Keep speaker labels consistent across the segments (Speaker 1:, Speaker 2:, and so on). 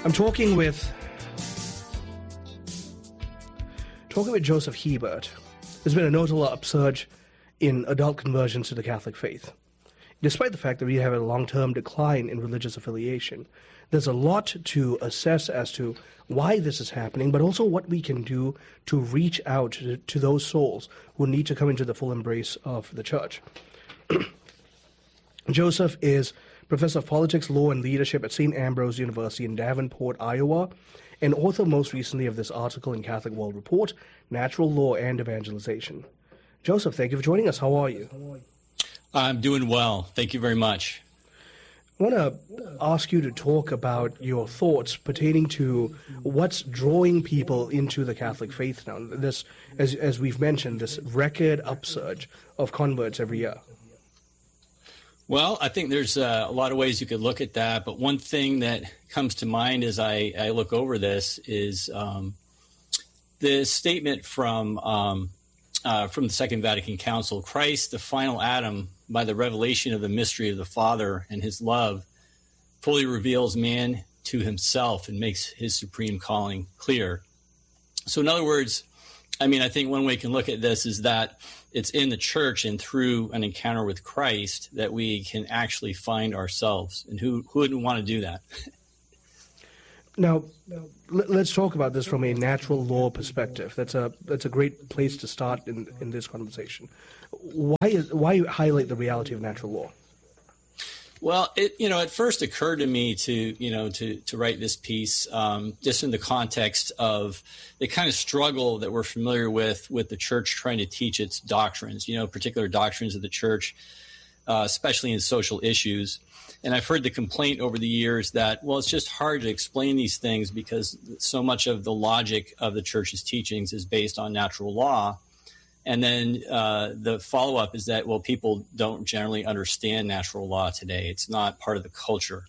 Speaker 1: I'm talking with Joseph Hebert. There's been a notable upsurge in adult conversions to the Catholic faith. Despite the fact that we have a long-term decline in religious affiliation, there's a lot to assess as to why this is happening, but also what we can do to reach out to those souls who need to come into the full embrace of the church. Joseph is professor of politics, law, and leadership at St. Ambrose University in Davenport, Iowa, and author most recently of this article in Catholic World Report, Natural Law and Evangelization. Joseph, thank you for joining us. How are you?
Speaker 2: I'm doing well. Thank you very much.
Speaker 1: I want to ask you to talk about your thoughts pertaining to what's drawing people into the Catholic faith now. This, as we've mentioned, this record upsurge of converts every year.
Speaker 2: Well, I think there's a lot of ways you could look at that, but one thing that comes to mind as I look over this is the statement from the Second Vatican Council: Christ, the final Adam, by the revelation of the mystery of the Father and his love, fully reveals man to himself and makes his supreme calling clear. So in other words, I think one way you can look at this is that it's in the church and through an encounter with Christ that we can actually find ourselves. And who wouldn't want to do that?
Speaker 1: Now, let's talk about this from a natural law perspective. That's a great place to start in this conversation. Why highlight the reality of natural law?
Speaker 2: Well, it first occurred to me to write this piece just in the context of the kind of struggle that we're familiar with the church trying to teach its doctrines, particular doctrines of the church, especially in social issues. And I've heard the complaint over the years that, well, it's just hard to explain these things because so much of the logic of the church's teachings is based on natural law. And then the follow-up is that, well, people don't generally understand natural law today. It's not part of the culture.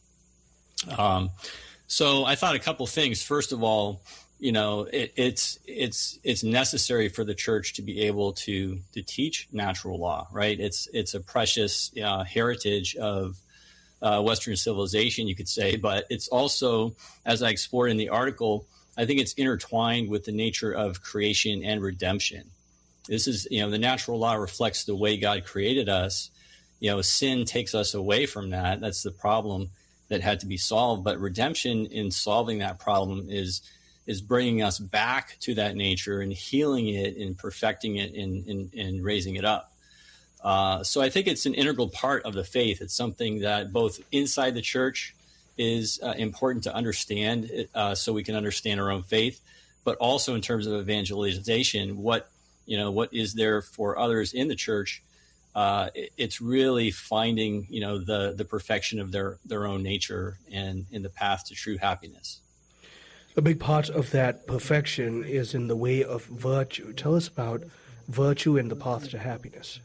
Speaker 2: So I thought a couple things. First of all, it's necessary for the church to be able to teach natural law, right? It's a precious heritage of Western civilization, you could say, but it's also, as I explored in the article, I think it's intertwined with the nature of creation and redemption. This is, the natural law reflects the way God created us. Sin takes us away from that. That's the problem that had to be solved. But redemption in solving that problem is bringing us back to that nature and healing it and perfecting it and raising it up. So I think it's an integral part of the faith. It's something that both inside the church is important to understand so we can understand our own faith, but also in terms of evangelization, what is there for others in the church? It's really finding, the perfection of their own nature and in the path to true happiness.
Speaker 1: A big part of that perfection is in the way of virtue. Tell us about virtue and the path to happiness.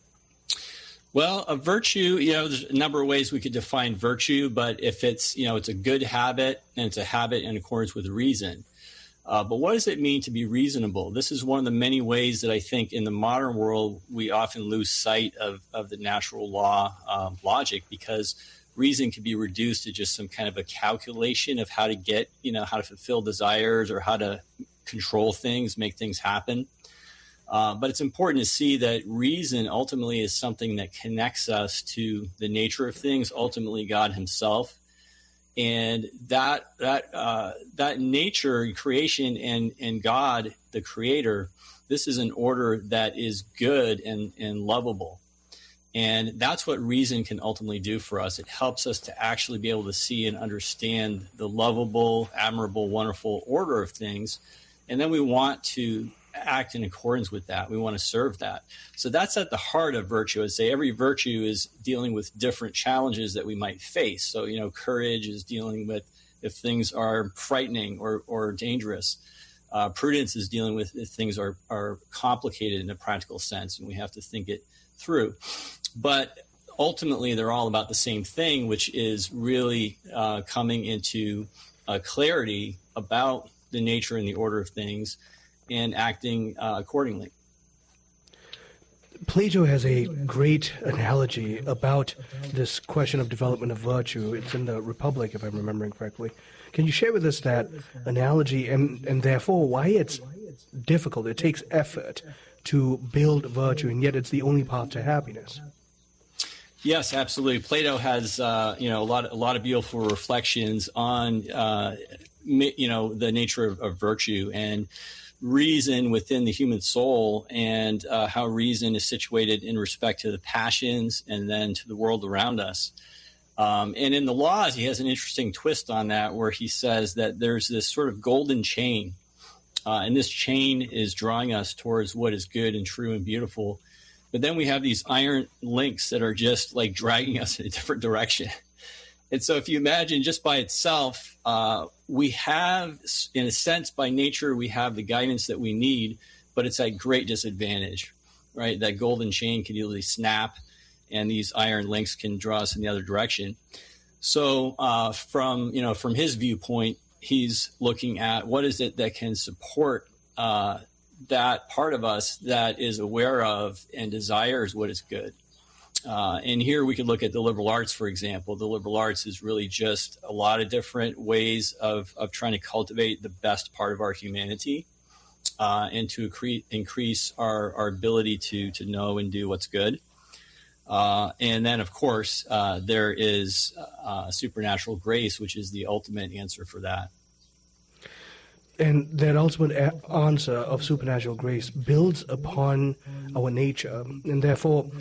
Speaker 2: Well, a virtue, there's a number of ways we could define virtue, but if it's, it's a good habit and it's a habit in accordance with reason. But what does it mean to be reasonable? This is one of the many ways that I think in the modern world we often lose sight of the natural law logic, because reason can be reduced to just some kind of a calculation of how to get, how to fulfill desires or how to control things, make things happen. But it's important to see that reason ultimately is something that connects us to the nature of things, ultimately God himself. And that nature, creation, and God, the creator, this is an order that is good and lovable. And that's what reason can ultimately do for us. It helps us to actually be able to see and understand the lovable, admirable, wonderful order of things. And then we want to act in accordance with that. We want to serve that. So that's at the heart of virtue. I'd say every virtue is dealing with different challenges that we might face. So, courage is dealing with if things are frightening or dangerous. Prudence is dealing with if things are complicated in a practical sense, and we have to think it through. But ultimately, they're all about the same thing, which is really coming into clarity about the nature and the order of things and acting accordingly.
Speaker 1: Plato has a great analogy about this question of development of virtue. It's in the Republic, if I'm remembering correctly. Can you share with us that analogy and therefore why it's difficult? It takes effort to build virtue, and yet it's the only path to happiness.
Speaker 2: Yes, absolutely. Plato has a lot of beautiful reflections on the nature of virtue and reason within the human soul, and how reason is situated in respect to the passions and then to the world around us. And in the Laws, he has an interesting twist on that, where he says that there's this sort of golden chain, and this chain is drawing us towards what is good and true and beautiful. But then we have these iron links that are just like dragging us in a different direction. And so if you imagine just by itself, we have, in a sense, by nature, we have the guidance that we need, but it's at great disadvantage, right? That golden chain can easily snap, and these iron links can draw us in the other direction. So from his viewpoint, he's looking at what is it that can support that part of us that is aware of and desires what is good. And here we could look at the liberal arts, for example. The liberal arts is really just a lot of different ways of trying to cultivate the best part of our humanity, and to increase our ability to know and do what's good. And then, of course, there is supernatural grace, which is the ultimate answer for that.
Speaker 1: And that ultimate answer of supernatural grace builds upon our nature, and therefore